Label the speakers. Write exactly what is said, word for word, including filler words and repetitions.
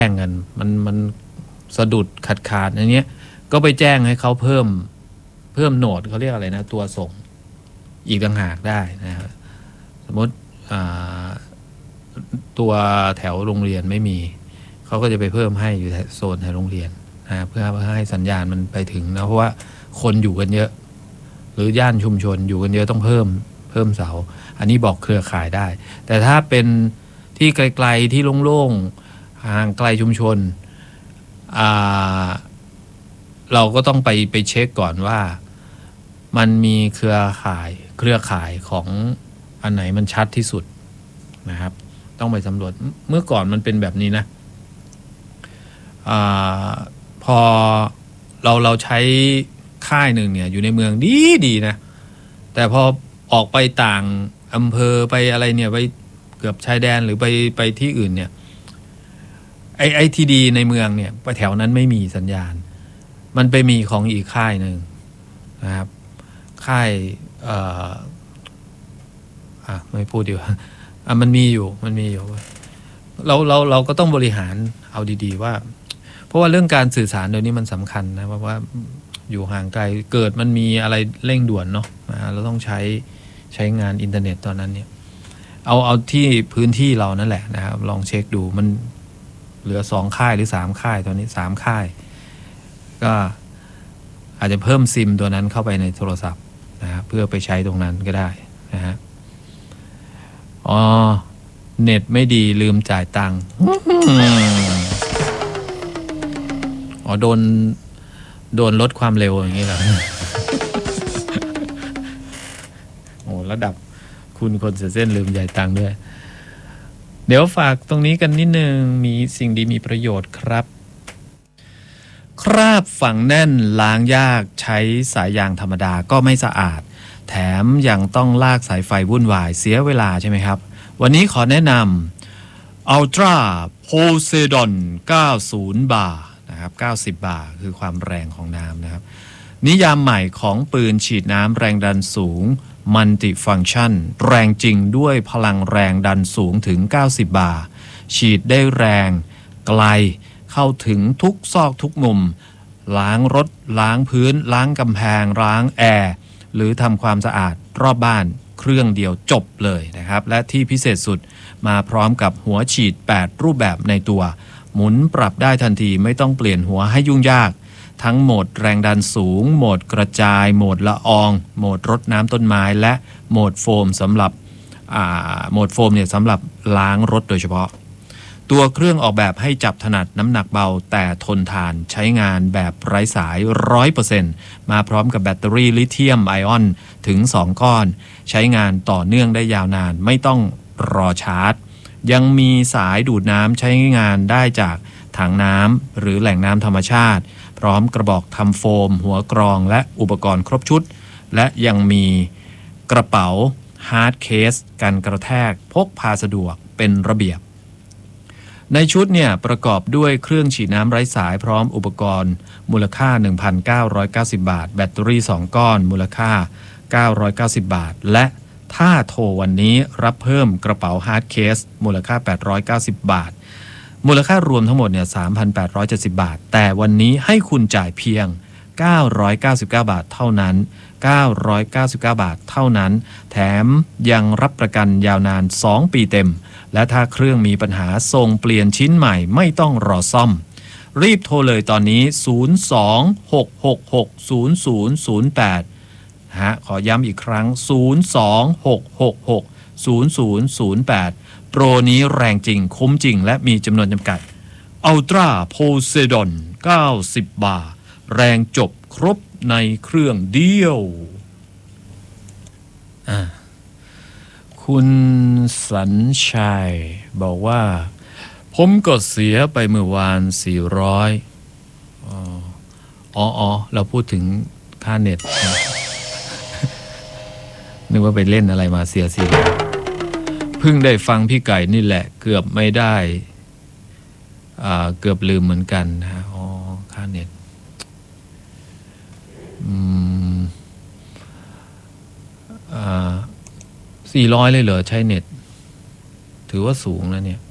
Speaker 1: แจ้งกันมันมันสะดุดขาดขาดอย่างเงี้ยก็ไปแจ้งให้เขาเพิ่มเพิ่มโหนดเขาเรียกอะไรนะตัวส่งอีกต่างหากได้นะครับสมมติตัวแถวโรงเรียนไม่มีเขาก็จะไปเพิ่มให้อยู่โซนแถวโรงเรียนนะเพื่อให้สัญญาณมันไปถึงนะเพราะว่าคนอยู่กันเยอะหรือย่านชุมชนอยู่กันเยอะต้องเพิ่มเพิ่มเสาอันนี้บอกเครือข่ายได้แต่ถ้าเป็นที่ไกลๆที่โล่งๆห่างไกลชุมชนเราก็ต้องไปไปเช็คก่อนว่ามันมีเครือข่ายเครือข่ายของอันไหนมันชัดที่สุดนะครับต้องไปสำรวจเมื่อก่อนมันเป็นแบบนี้นะอาพอเราเราใช้ค่ายหนึ่งเนี่ยอยู่ในเมืองดีดีนะแต่พอออกไปต่างอำเภอไปอะไรเนี่ยไปเกือบชายแดนหรือไปไปที่อื่นเนี่ยไอไอทีดีในเมืองเนี่ยไปแถวนั้นไม่มีสัญญาณมันไปมีของอีกค่ายหนึ่งนะครับค่ายเอ่ออ่ะไม่พูดดีกว่าอ่ะมันมีอยู่มันมีอยู่เราเราเราก็ต้องบริหารเอาดีๆว่าเพราะว่าเรื่องการสื่อสารเดี๋ยวนี้มันสำคัญนะเพราะว่าอยู่ห่างไกลเกิดมันมีอะไรเร่งด่วนเนาะเราต้องใช้ใช้งานอินเทอร์เน็ตตอนนั้นเนี่ยเอาเอาที่พื้นที่เรานั่นแหละนะครับลองเช็คดูมันเหลือสองค่ายหรือสามค่ายตอนนี้สามค่ายก็อาจจะเพิ่มซิมตัวนั้นเข้าไปในโทรศัพท์นะเพื่อไปใช้ตรงนั้นก็ได้นะฮะอ๋อเน็ตไม่ดีลืมจ่ายตังค์อ๋อโดนโดนลดความเร็วอย่างนี้เหรอ โอ้ระดับคุณคนเสียเส้นลืมจ่ายตังค์ด้วยเดี๋ยวฝากตรงนี้กันนิดนึงมีสิ่งดีมีประโยชน์ครับคราบฝังแน่นล้างยากใช้สายยางธรรมดาก็ไม่สะอาดแถมยังต้องลากสายไฟวุ่นวายเสียเวลาใช่ไหมครับวันนี้ขอแนะนำ Ultra Poseidon เก้าสิบ บาร์นะครับเก้าสิบบาร์คือความแรงของน้ำนะครับนิยามใหม่ของปืนฉีดน้ำแรงดันสูง Multi-Function แรงจริงด้วยพลังแรงดันสูงถึงเก้าสิบบาร์ฉีดได้แรงไกลเข้าถึงทุกซอกทุกมุมล้างรถล้างพื้นล้างกำแพงล้างแอร์หรือทำความสะอาดรอบบ้านเครื่องเดียวจบเลยนะครับและที่พิเศษสุดมาพร้อมกับหัวฉีดแปดรูปแบบในตัวหมุนปรับได้ทันทีไม่ต้องเปลี่ยนหัวให้ยุ่งยากทั้งโหมดแรงดันสูงโหมดกระจายโหมดละอองโหมดรดน้ำต้นไม้และโหมดโฟมสำหรับโหมดโฟมเนี่ยสำหรับล้างรถโดยเฉพาะตัวเครื่องออกแบบให้จับถนัดน้ำหนักเบาแต่ทนทานใช้งานแบบไร้สาย ร้อยเปอร์เซ็นต์ มาพร้อมกับแบตเตอรี่ลิเธียมไอออนถึงสองก้อนใช้งานต่อเนื่องได้ยาวนานไม่ต้องรอชาร์จยังมีสายดูดน้ำใช้งานได้จากถังน้ำหรือแหล่งน้ำธรรมชาติพร้อมกระบอกทำโฟมหัวกรองและอุปกรณ์ครบชุดและยังมีกระเป๋าฮาร์ดเคสกันกระแทกพกพาสะดวกเป็นระเบียบในชุดเนี่ยประกอบด้วยเครื่องฉีดน้ำไร้สายพร้อมอุปกรณ์มูลค่า หนึ่งพันเก้าร้อยเก้าสิบ บาทแบตเตอรี่สองก้อนมูลค่าเก้าร้อยเก้าสิบบาทและถ้าโทรวันนี้รับเพิ่มกระเป๋าฮาร์ดเคสมูลค่าแปดร้อยเก้าสิบบาทมูลค่ารวมทั้งหมดเนี่ย สามพันแปดร้อยเจ็ดสิบ บาทแต่วันนี้ให้คุณจ่ายเพียงเก้าร้อยเก้าสิบเก้าบาทเท่านั้นเก้าร้อยเก้าสิบเก้าบาทเท่านั้นแถมยังรับประกันยาวนานสองปีเต็มและถ้าเครื่องมีปัญหาส่งเปลี่ยนชิ้นใหม่ไม่ต้องรอซ่อมรีบโทรเลยตอนนี้ศูนย์ สอง หก หก หก ศูนย์ ศูนย์ ศูนย์ แปดฮะขอย้ำอีกครั้งศูนย์ สอง หก หก หก ศูนย์ ศูนย์ ศูนย์ แปดโปรนี้แรงจริงคุ้มจริงและมีจำนวนจำกัด Ultra Poseidon เก้าสิบบาร์แรงจบครบในเครื่องเดียวอ่าคุณสัญชัยบอกว่าผมก็เสียไปเมื่อวานสี่ร้อยอ๋ออ๋อเราพูดถึงค่าเน็ต นึกว่าไปเล่นอะไรมาเสียสิเพิ่งได้ฟังพี่ไก่นี่แหละเกือบไม่ได้อ่าเกือบลืมเหมือนกันนะอ๋อค่าเน็ตอืมอ่าสี่ร้อยเลยเหรอใช้เน็ตถือว่าสูงแล้วเนี่ย